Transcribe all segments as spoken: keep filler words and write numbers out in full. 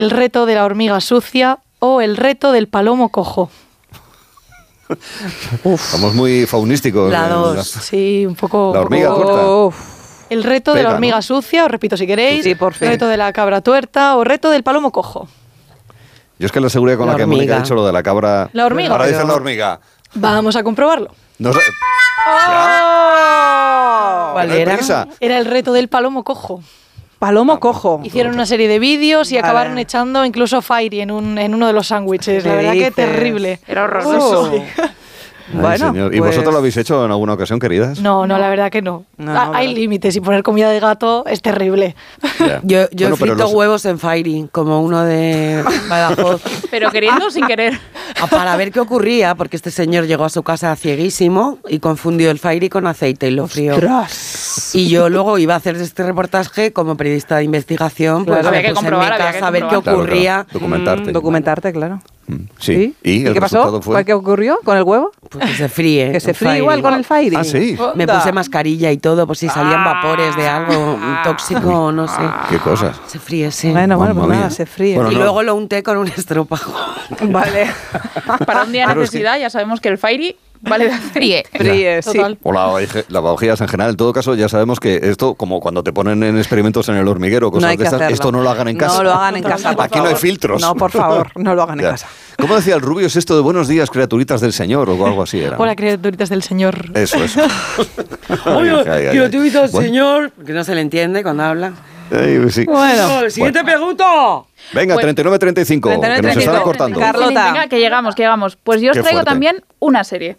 el reto de la hormiga sucia o el reto del palomo cojo. Uf. Estamos muy faunísticos. La dos. La, sí, un poco... La hormiga poco... tuerta. Uf. El reto Pega, de la hormiga ¿no? sucia, os repito si queréis. Sí, por fin. Reto de la cabra tuerta o reto del palomo cojo. Yo es que la seguridad con la, La que Mónica hormiga. ha dicho lo de la cabra... La hormiga. Ahora Pero- dice la hormiga. Vamos a comprobarlo. No sé. ¡Oh! ¿Ya? ¿No hay prisa? Era el reto del palomo cojo. Palomo cojo. Hicieron una serie de vídeos y Vale. acabaron echando incluso a Fairy en, un, en uno de los sándwiches. La ¿Qué verdad que dices? terrible. Era horroroso. Sí. Ay, Bueno, señor. ¿Y pues- vosotros lo habéis hecho en alguna ocasión, queridas? No, no, la verdad que no. No, Ah, no, hay pero- límites y poner comida de gato es terrible. Ya. Yo, yo Bueno, he pero frito los- huevos en Fairy, como uno de Badajoz, Pero queriendo o sin querer. a- para ver qué ocurría, porque este señor llegó a su casa cieguísimo y confundió el Fairy con aceite y lo frió. Y yo luego iba a hacer este reportaje como periodista de investigación, pues Claro, me había que puse en mi comprobar, había que casa a ver qué comprobar. Claro, ocurría. claro. Documentarte. Mm, documentarte, claro. Mm, Sí. ¿Y, el qué resultado pasó? fue? ¿Qué ocurrió con el huevo? Pues que se fríe. Que se el fríe Fairy. igual con el Fairy. Ah, sí. Me Onda. puse mascarilla y todo, por si salían vapores de algo tóxico o no sé. ¿Qué cosas? Se fríe, sí. Bueno, bueno, Mamma pues nada, mía. se fríe. Bueno, y no. luego lo unté con un estropajo. Vale. Para un día de Claro, es necesidad ya sabemos que el Fairy vale de fríe. Fríe, sí. Total. O la lavavajillas en general. En todo caso, ya sabemos que esto, como cuando te ponen en experimentos en el hormiguero, cosas No hay de que estas, hacerlo. esto no lo hagan en casa. No lo hagan en casa, por Aquí no hay favor. filtros. No, por favor, no lo hagan en Ya. casa. ¿Cómo decía el Rubio? ¿Es esto de buenos días, criaturitas del Señor? O algo así era. Hola, criaturitas del Señor. Eso, eso. Oye, Ay, ay, ay, yo ay. te he visto al Bueno. señor, que no se le entiende cuando habla. Ay, pues sí. Bueno, Siguiente pregunta. Venga, Pues- treinta y nueve treinta y cinco, que treinta y nueve, nos están treinta y cinco. cortando. Carlota. Venga, que llegamos, que llegamos. Pues yo os Qué traigo fuerte. también una serie.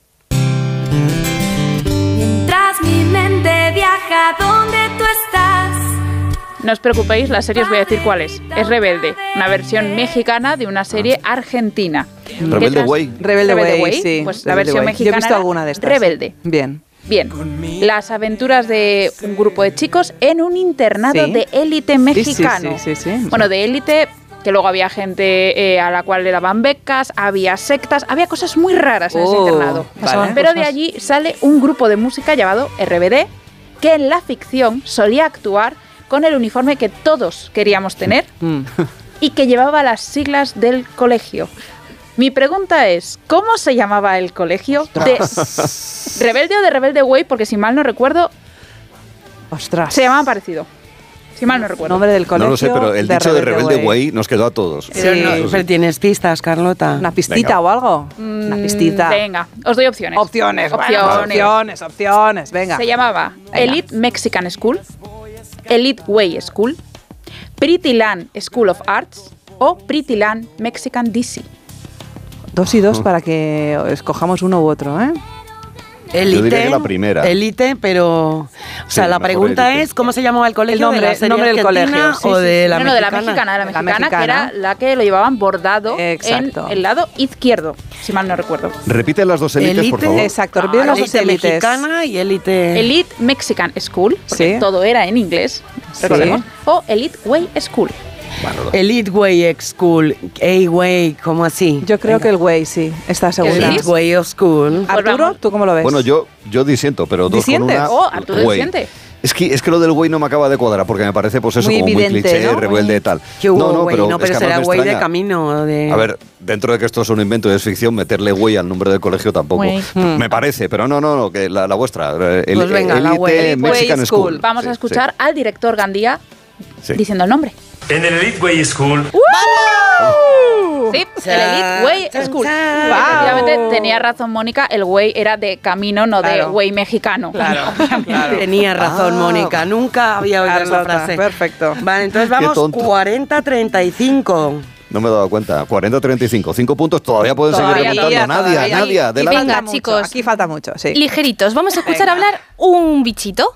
Mientras mi mente viaja donde tú estás. No os preocupéis, la serie os voy a decir cuál es. Es Rebelde, una versión mexicana de una serie argentina. Rebelde ¿Qué tras- Way. Rebelde Way, sí. Pues la Rebelde versión Way. mexicana Yo he visto era alguna de estas. Rebelde. Bien. Bien, las aventuras de un grupo de chicos en un internado Sí. de élite Sí, sí, mexicano. sí, sí, sí. Bueno, de élite, que luego había gente eh, a la cual le daban becas, había sectas, había cosas muy raras en ese Oh, internado. vale. Pero de Cosas. allí sale un grupo de música llamado R B D, que en la ficción solía actuar con el uniforme que todos queríamos tener Mm. y que llevaba las siglas del colegio. Mi pregunta es, ¿cómo se llamaba el colegio? ¿De Rebelde o de Rebelde Way? Porque si mal no recuerdo, Ostras. se llamaban parecido. Si mal no recuerdo. Nombre del colegio. No lo sé, pero el dicho de Rebelde Way nos quedó a todos. Pero, no, Eso sí. pero tienes pistas, Carlota. Una pistita Venga. o algo. Una Mm, pistita. Venga, os doy opciones. Opciones, bueno, Opciones. opciones, opciones. Venga. Se llamaba Venga. Elite Mexican School, Elite Way School, Pretty Land School of Arts o Pretty Land Mexican D C. Dos y dos para que escojamos uno u otro, ¿eh? Élite. Yo diría que la primera. Élite, pero. O sea, Sí, la mejor pregunta élite. es: ¿cómo se llamaba el colegio? El nombre- ¿De la serie nombre del argentina colegio, sí, o sí, de sí. la no, no, de la mexicana? mexicana, de la De la mexicana, que mexicana. era la que lo llevaban bordado Exacto. en el lado izquierdo, si mal no recuerdo. Repite las dos élites, por Élite. favor. Exacto, repite las dos Élite élites. mexicana y élite. Elite Mexican School, porque Sí. todo era en inglés, recordemos, o Elite Way School. Elite Way School. A-Way, ¿cómo así? Yo creo que el güey, sí, está segura. ¿Sí? Elite Way of School. Arturo, vamos. ¿tú cómo lo ves? Bueno, yo, yo disiento, pero dos con ¿Disientes? una. Oh, Arturo Way. disiente. Es que, es que lo del güey no me acaba de cuadrar, porque me parece, pues eso, Muy como evidente, muy cliché, ¿no? rebelde y tal. ¿Qué hubo, no, no, güey? pero, No, es pero que será además me güey de extraña. camino. De... A ver, dentro de que esto es un invento y es ficción, meterle güey al nombre del colegio tampoco. Güey. Me parece, pero no, no, no, que la, la vuestra. eh, El, Pues venga, la Elite güey. Elite Mexican Way School. School. Vamos Sí, a escuchar al director Gandía sí. diciendo el nombre. En el Elite Way School. Sí, Chan, el Elite Way chan, School. chan. Efectivamente, Wow. tenía razón Mónica, el güey era de camino, no de Claro. güey mexicano. Claro, claro. Tenía razón, Ah. Mónica. Nunca había oído esa Carlota, frase. perfecto. Vale, entonces Qué vamos tonto. cuarenta a treinta y cinco. No me he dado cuenta. cuarenta a treinta y cinco. Cinco puntos todavía pueden seguir Todavía, remontando. todavía, Nadia, todavía. Nadia, Y adelante. falta Venga, mucho, chicos. Aquí falta mucho, sí. Ligeritos, vamos a escuchar Venga. hablar un bichito.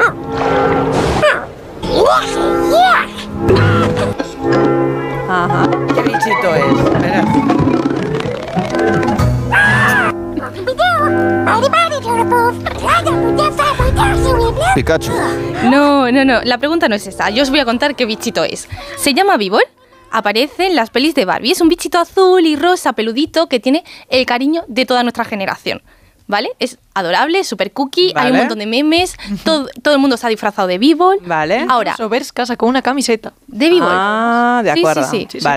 Ajá. ¿Qué bichito es? Verás. Pikachu. No, no, no, la pregunta no es esa. Yo os voy a contar qué bichito es. Se llama Bibol. Aparece en las pelis de Barbie. Es un bichito azul y rosa peludito que tiene el cariño de toda nuestra generación. ¿vale? Es adorable, súper cookie, hay un Vale. montón de memes, todo, todo el mundo se ha disfrazado de B-Ball. Vale. Ahora, Sobers casa con una camiseta. de B-Ball. Ah, de Sí, acuerdo. sí, sí. Vale.